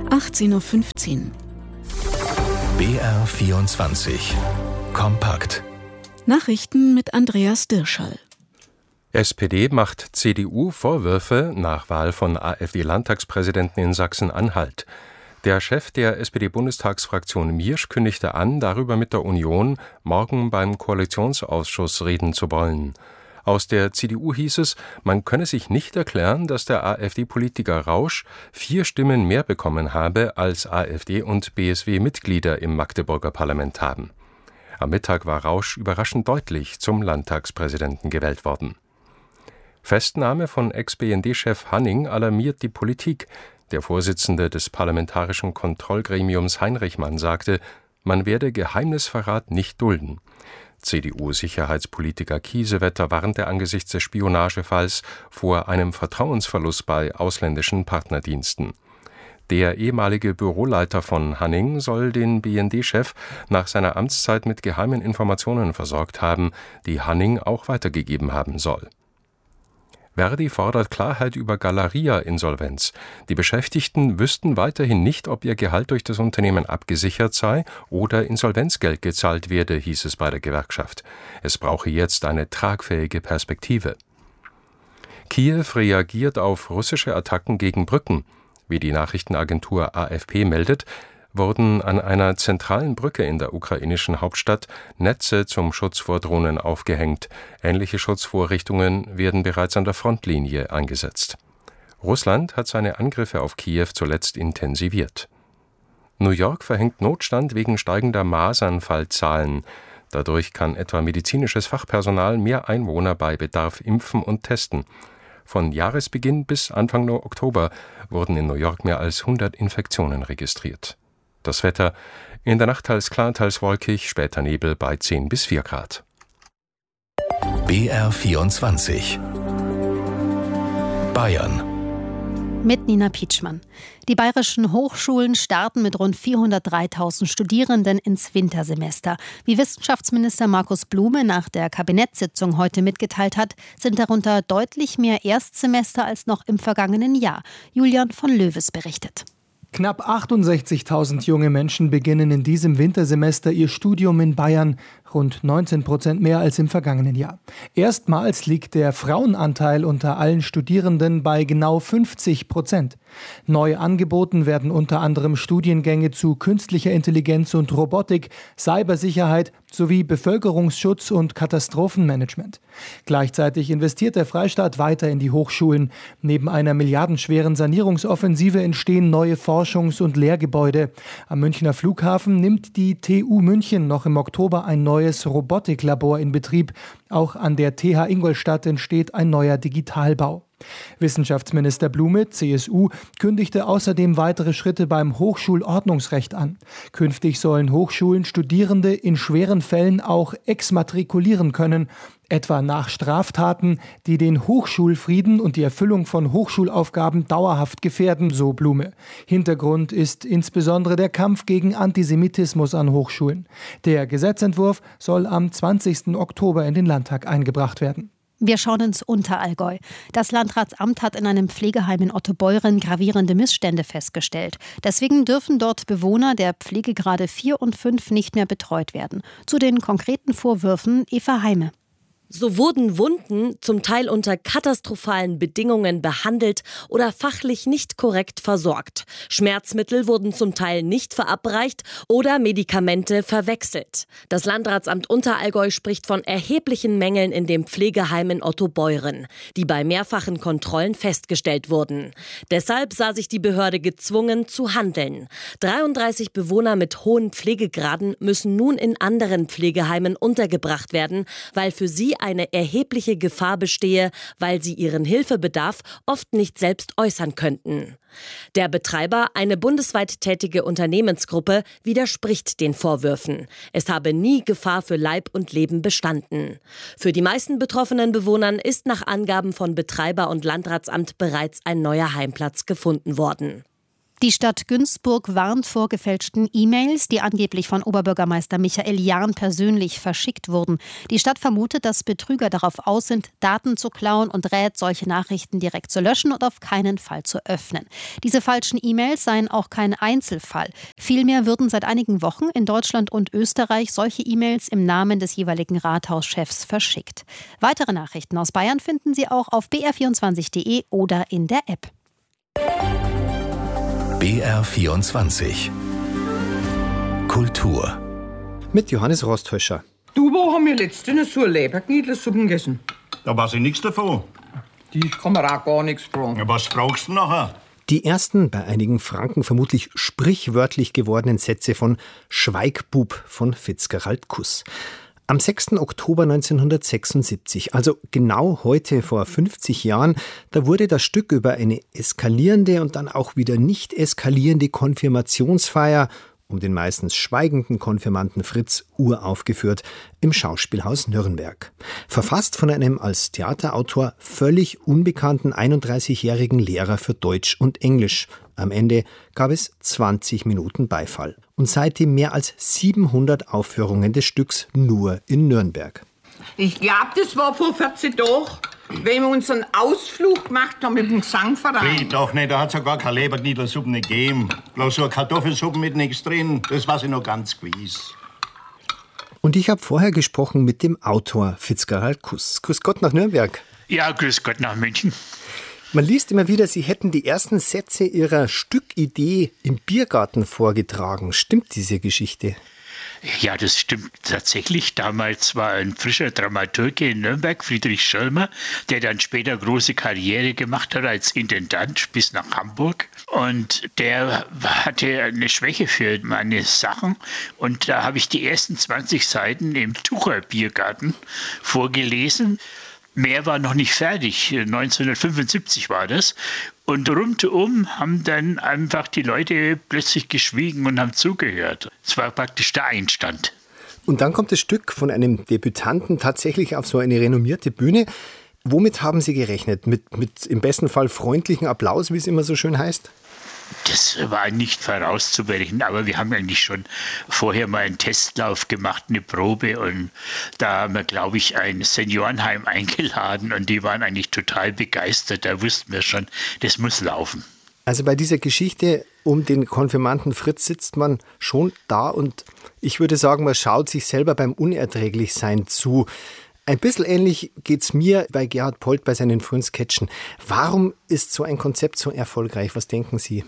18:15 Uhr. BR24 Kompakt. Nachrichten mit Andreas Dirschall. SPD macht CDU Vorwürfe nach Wahl von AfD-Landtagspräsidenten in Sachsen-Anhalt. Der Chef der SPD-Bundestagsfraktion Miersch kündigte an, darüber mit der Union morgen beim Koalitionsausschuss reden zu wollen. Aus der CDU hieß es, man könne sich nicht erklären, dass der AfD-Politiker Rausch 4 Stimmen mehr bekommen habe, als AfD- und BSW-Mitglieder im Magdeburger Parlament haben. Am Mittag war Rausch überraschend deutlich zum Landtagspräsidenten gewählt worden. Festnahme von Ex-BND-Chef Hanning alarmiert die Politik. Der Vorsitzende des Parlamentarischen Kontrollgremiums Heinrichmann sagte, man werde Geheimnisverrat nicht dulden. CDU-Sicherheitspolitiker Kiesewetter warnte angesichts des Spionagefalls vor einem Vertrauensverlust bei ausländischen Partnerdiensten. Der ehemalige Büroleiter von Hanning soll den BND-Chef nach seiner Amtszeit mit geheimen Informationen versorgt haben, die Hanning auch weitergegeben haben soll. Verdi fordert Klarheit über Galeria-Insolvenz. Die Beschäftigten wüssten weiterhin nicht, ob ihr Gehalt durch das Unternehmen abgesichert sei oder Insolvenzgeld gezahlt werde, hieß es bei der Gewerkschaft. Es brauche jetzt eine tragfähige Perspektive. Kiew reagiert auf russische Attacken gegen Brücken. Wie die Nachrichtenagentur AFP meldet, wurden an einer zentralen Brücke in der ukrainischen Hauptstadt Netze zum Schutz vor Drohnen aufgehängt. Ähnliche Schutzvorrichtungen werden bereits an der Frontlinie eingesetzt. Russland hat seine Angriffe auf Kiew zuletzt intensiviert. New York verhängt Notstand wegen steigender Masernfallzahlen. Dadurch kann etwa medizinisches Fachpersonal mehr Einwohner bei Bedarf impfen und testen. Von Jahresbeginn bis Anfang Oktober wurden in New York mehr als 100 Infektionen registriert. Das Wetter: in der Nacht teils klar, teils wolkig, später Nebel bei 10 bis 4 Grad. BR24 Bayern. Mit Nina Pietschmann. Die bayerischen Hochschulen starten mit rund 403.000 Studierenden ins Wintersemester. Wie Wissenschaftsminister Markus Blume nach der Kabinettssitzung heute mitgeteilt hat, sind darunter deutlich mehr Erstsemester als noch im vergangenen Jahr. Julian von Löwes berichtet. Knapp 68.000 junge Menschen beginnen in diesem Wintersemester ihr Studium in Bayern, rund 19% mehr als im vergangenen Jahr. Erstmals liegt der Frauenanteil unter allen Studierenden bei genau 50%. Neu angeboten werden unter anderem Studiengänge zu künstlicher Intelligenz und Robotik, Cybersicherheit sowie Bevölkerungsschutz und Katastrophenmanagement. Gleichzeitig investiert der Freistaat weiter in die Hochschulen. Neben einer milliardenschweren Sanierungsoffensive entstehen neue Forschungs- und Lehrgebäude. Am Münchner Flughafen nimmt die TU München noch im Oktober ein neues Robotiklabor in Betrieb. Auch an der TH Ingolstadt entsteht ein neuer Digitalbau. Wissenschaftsminister Blume, CSU, kündigte außerdem weitere Schritte beim Hochschulordnungsrecht an. Künftig sollen Hochschulen Studierende in schweren Fällen auch exmatrikulieren können, etwa nach Straftaten, die den Hochschulfrieden und die Erfüllung von Hochschulaufgaben dauerhaft gefährden, so Blume. Hintergrund ist insbesondere der Kampf gegen Antisemitismus an Hochschulen. Der Gesetzentwurf soll am 20. Oktober in den Landtag eingebracht werden. Wir schauen ins Unterallgäu. Das Landratsamt hat in einem Pflegeheim in Ottobeuren gravierende Missstände festgestellt. Deswegen dürfen dort Bewohner der Pflegegrade 4 und 5 nicht mehr betreut werden. Zu den konkreten Vorwürfen Eva Heime. So wurden Wunden zum Teil unter katastrophalen Bedingungen behandelt oder fachlich nicht korrekt versorgt. Schmerzmittel wurden zum Teil nicht verabreicht oder Medikamente verwechselt. Das Landratsamt Unterallgäu spricht von erheblichen Mängeln in dem Pflegeheim in Ottobeuren, die bei mehrfachen Kontrollen festgestellt wurden. Deshalb sah sich die Behörde gezwungen zu handeln. 33 Bewohner mit hohen Pflegegraden müssen nun in anderen Pflegeheimen untergebracht werden, weil für sie eine erhebliche Gefahr bestehe, weil sie ihren Hilfebedarf oft nicht selbst äußern könnten. Der Betreiber, eine bundesweit tätige Unternehmensgruppe, widerspricht den Vorwürfen. Es habe nie Gefahr für Leib und Leben bestanden. Für die meisten betroffenen Bewohnern ist nach Angaben von Betreiber und Landratsamt bereits ein neuer Heimplatz gefunden worden. Die Stadt Günzburg warnt vor gefälschten E-Mails, die angeblich von Oberbürgermeister Michael Jahn persönlich verschickt wurden. Die Stadt vermutet, dass Betrüger darauf aus sind, Daten zu klauen und rät, solche Nachrichten direkt zu löschen und auf keinen Fall zu öffnen. Diese falschen E-Mails seien auch kein Einzelfall. Vielmehr würden seit einigen Wochen in Deutschland und Österreich solche E-Mails im Namen des jeweiligen Rathauschefs verschickt. Weitere Nachrichten aus Bayern finden Sie auch auf br24.de oder in der App. BR24 Kultur mit Johannes Rosthäuscher. Du, wo haben wir letztens so eine Leberknödelsuppe gegessen? Da weiß ich nichts davon. Die kann man auch gar nichts fragen. Ja, was fragst du nachher? Die ersten, bei einigen Franken vermutlich sprichwörtlich gewordenen Sätze von Schweigbub von Fitzgerald Kuss. Am 6. Oktober 1976, also genau heute vor 50 Jahren, da wurde das Stück über eine eskalierende und dann auch wieder nicht eskalierende Konfirmationsfeier um den meistens schweigenden Konfirmanden Fritz uraufgeführt im Schauspielhaus Nürnberg. Verfasst von einem als Theaterautor völlig unbekannten 31-jährigen Lehrer für Deutsch und Englisch. Am Ende gab es 20 Minuten Beifall. Und seitdem mehr als 700 Aufführungen des Stücks nur in Nürnberg. Ich glaube, das war vor 40 Tagen, wenn wir unseren Ausflug gemacht haben mit dem Gesangverein. Nee, doch nicht, da hat's ja gar keine Leberknödelsuppe gegeben. Bloß so eine Kartoffelsuppe mit nichts drin, das weiß ich noch ganz gewiss. Und ich habe vorher gesprochen mit dem Autor Fitzgerald Kuss. Grüß Gott nach Nürnberg. Ja, grüß Gott nach München. Man liest immer wieder, Sie hätten die ersten Sätze Ihrer Stückidee im Biergarten vorgetragen. Stimmt diese Geschichte? Ja, das stimmt tatsächlich. Damals war ein frischer Dramaturge in Nürnberg, Friedrich Schirmer, der dann später große Karriere gemacht hat als Intendant bis nach Hamburg. Und der hatte eine Schwäche für meine Sachen. Und da habe ich die ersten 20 Seiten im Tucher Biergarten vorgelesen. Mehr war noch nicht fertig, 1975 war das. Und rundum haben dann einfach die Leute plötzlich geschwiegen und haben zugehört. Es war praktisch der Einstand. Und dann kommt das Stück von einem Debütanten tatsächlich auf so eine renommierte Bühne. Womit haben Sie gerechnet? Mit im besten Fall freundlichen Applaus, wie es immer so schön heißt? Das war nicht vorauszuberechnen, aber wir haben eigentlich schon vorher mal einen Testlauf gemacht, eine Probe, und da haben wir, glaube ich, ein Seniorenheim eingeladen und die waren eigentlich total begeistert. Da wussten wir schon, das muss laufen. Also bei dieser Geschichte um den Konfirmanden Fritz sitzt man schon da und ich würde sagen, man schaut sich selber beim Unerträglichsein zu. Ein bisschen ähnlich geht's mir bei Gerhard Polt bei seinen frühen Sketchen. Warum ist so ein Konzept so erfolgreich? Was denken Sie?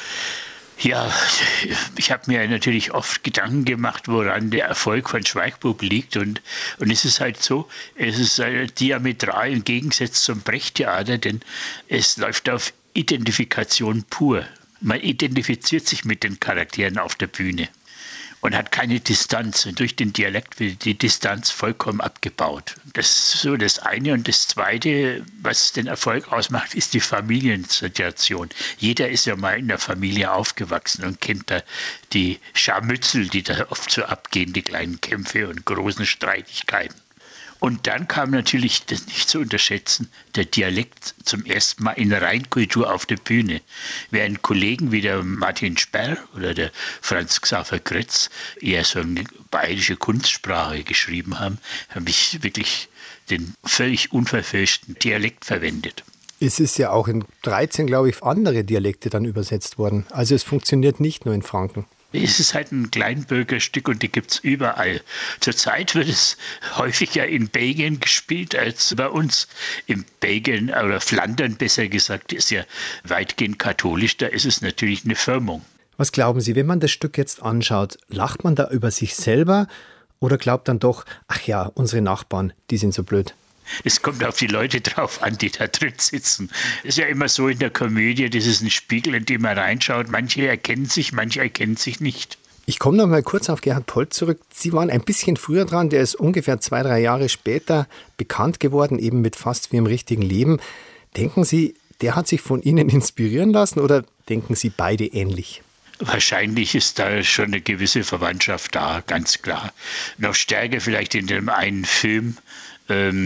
Ja, ich habe mir natürlich oft Gedanken gemacht, woran der Erfolg von Schweigbub liegt. Und es ist halt so, es ist diametral im Gegensatz zum Brecht-Theater, denn es läuft auf Identifikation pur. Man identifiziert sich mit den Charakteren auf der Bühne und hat keine Distanz. Und durch den Dialekt wird die Distanz vollkommen abgebaut. Das ist so das eine. Und das Zweite, was den Erfolg ausmacht, ist die Familiensituation. Jeder ist ja mal in der Familie aufgewachsen und kennt da die Scharmützel, die da oft so abgehen, die kleinen Kämpfe und großen Streitigkeiten. Und dann kam natürlich, das nicht zu unterschätzen, der Dialekt zum ersten Mal in der Reinkultur auf der Bühne. Während Kollegen wie der Martin Sperr oder der Franz Xaver Kretz eher so eine bayerische Kunstsprache geschrieben haben, habe ich wirklich den völlig unverfälschten Dialekt verwendet. Es ist ja auch in 13, glaube ich, andere Dialekte dann übersetzt worden. Also es funktioniert nicht nur in Franken. Es ist halt ein Kleinbürgerstück und die gibt es überall. Zurzeit wird es häufiger in Belgien gespielt als bei uns. In Belgien oder Flandern besser gesagt, ist ja weitgehend katholisch, da ist es natürlich eine Firmung. Was glauben Sie, wenn man das Stück jetzt anschaut, lacht man da über sich selber oder glaubt dann doch, ach ja, unsere Nachbarn, die sind so blöd? Es kommt auf die Leute drauf an, die da drin sitzen. Es ist ja immer so in der Komödie, das ist ein Spiegel, in den man reinschaut. Manche erkennen sich, manche erkennen sich nicht. Ich komme noch mal kurz auf Gerhard Polt zurück. Sie waren ein bisschen früher dran, der ist ungefähr 2-3 Jahre später bekannt geworden, eben mit Fast wie im richtigen Leben. Denken Sie, der hat sich von Ihnen inspirieren lassen oder denken Sie beide ähnlich? Wahrscheinlich ist da schon eine gewisse Verwandtschaft da, ganz klar. Noch stärker vielleicht in dem einen Film,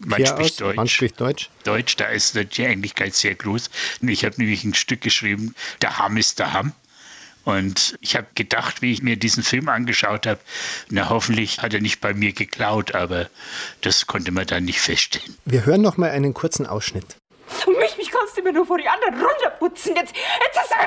Man spricht Deutsch. Man spricht Deutsch. Deutsch, da ist die Ähnlichkeit sehr groß. Ich habe nämlich ein Stück geschrieben, der Hamm ist der Hamm. Und ich habe gedacht, wie ich mir diesen Film angeschaut habe, na hoffentlich hat er nicht bei mir geklaut, aber das konnte man dann nicht feststellen. Wir hören noch mal einen kurzen Ausschnitt. Und mich kannst du mir nur vor die anderen runterputzen. Jetzt ist er